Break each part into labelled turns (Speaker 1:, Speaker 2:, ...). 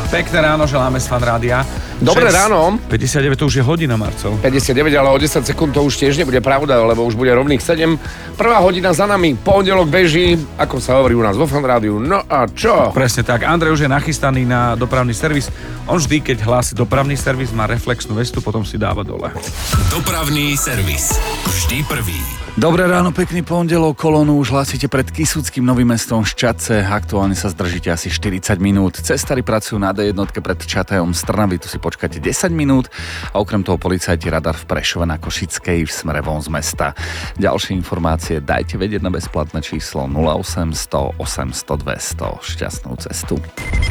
Speaker 1: Pekné ráno želáme z Fan Rádia.
Speaker 2: Dobré ráno.
Speaker 1: 59 to už je hodina, Marcel.
Speaker 2: 59, ale o 10 sekúnd to už tiež nebude pravda, lebo už bude rovných 7. Prvá hodina za nami, pondelok beží, ako sa hovorí u nás vo Fan Rádiu. No a čo?
Speaker 1: Presne tak. Andrej už je nachystaný na dopravný servis. On vždy, keď hlási dopravný servis, má reflexnú vestu, potom si dáva dole.
Speaker 3: Dopravný servis. Vždy prvý.
Speaker 4: Dobré ráno, pekný pondelok. Kolónu už hlásite pred Kisuckým Novým Mestom Šťadce. Aktuálne sa zdržíte asi 40 minút. Cestári pracujú na D1 pred Čatajom z Trnavy, tu si počkáte 10 minút. A okrem toho policajti radar v Prešove na Košickej v smere von z mesta. Ďalšie informácie dajte vedieť na bezplatné číslo 0800 800 200. Šťastnú cestu.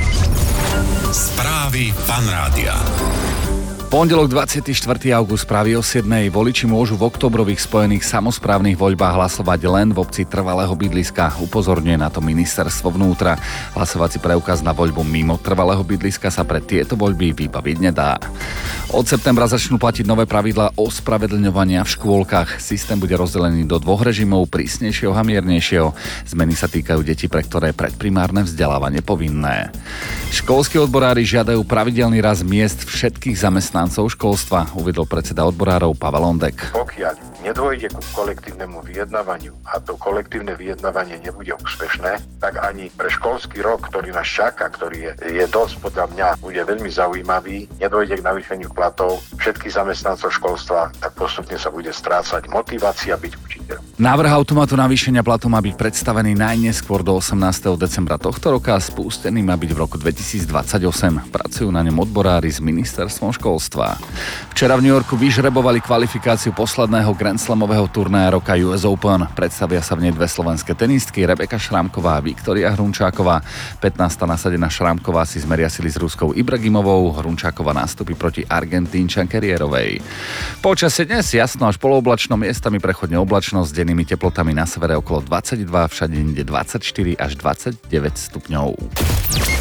Speaker 3: Správy Fan Rádia.
Speaker 4: Pondelok 24. august práve o 7. Voliči môžu v októbrových spojených samosprávnych voľbách hlasovať len v obci trvalého bydliska. Upozorňuje na to ministerstvo vnútra. Hlasovací preukaz na voľbu mimo trvalého bydliska sa pre tieto voľby vybaviť nedá. Od septembra začnú platiť nové pravidlá ospravedlňovania v škôlkach. Systém bude rozdelený do dvoch režimov, prísnejšieho a miernejšieho. Zmeny sa týkajú detí, pre ktoré je predprimárne vzdelávanie povinné. Školskí odborári žiadajú pravidelný rast miest všetkých zamestnancov školstva, uviedol predseda odborárov Pavel Ondek.
Speaker 5: Pokiaľ nedôjde ku kolektívnemu vyjednávaniu a to kolektívne vyjednávanie nebude úspešné, tak ani pre školský rok, ktorý nás čaká, ktorý je dosť podľa mňa, bude veľmi zaujímavý, nedôjde k navýšeniu platov všetkých zamestnancov školstva, tak postupne sa bude strácať motivácia byť učiteľom.
Speaker 4: Návrh automatu navýšenia platov má byť predstavený najneskôr do 18. decembra tohto roka a spustený má byť v roku 2028. Pracujú na ňom odborári z ministerstvom školstva. Včera v New Yorku vyžrebovali kvalifikáciu posledného Grand Slamového turnaja roka US Open. Predstavia sa v nej dve slovenské tenistky, Rebeka Šrámková a Viktória Hrunčáková. 15. nasadená Šrámková si zmeria sily s Ruskou Ibragimovou, Hrunčáková nastúpi proti Argentínčanke Rierovej. Počasie dnes jasno až polooblačno, miestami prechodne oblačno s dennými teplotami na severe okolo 22, všade inde 24 až 29 stupňov.